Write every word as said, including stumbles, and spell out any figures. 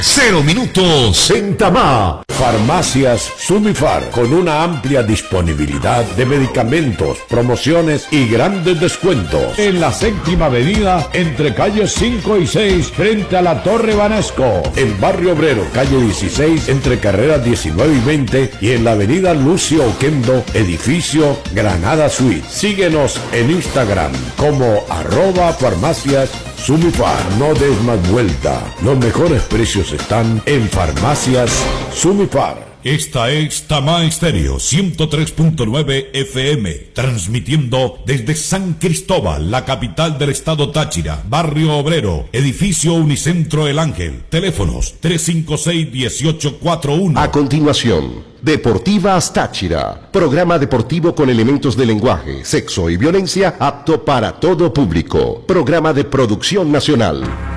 Cero minutos en Tamá. Farmacias Sumifar, con una amplia disponibilidad de medicamentos, promociones y grandes descuentos. En la séptima avenida, entre calles cinco y seis, frente a la Torre Banesco. En Barrio Obrero, calle dieciséis, entre carreras diecinueve y veinte. Y en la avenida Lucio Oquendo, edificio Granada Suite. Síguenos en Instagram como arroba farmacias Sumifar. No des más vuelta. Los mejores precios están en Farmacias Sumifar. Esta es Tamá Estéreo ciento tres punto nueve F M, transmitiendo desde San Cristóbal, la capital del estado Táchira, Barrio Obrero, edificio Unicentro El Ángel. Teléfonos tres cinco seis, uno ocho cuatro uno. A continuación, Deportivas Táchira, programa deportivo con elementos de lenguaje, sexo y violencia apto para todo público. Programa de producción nacional.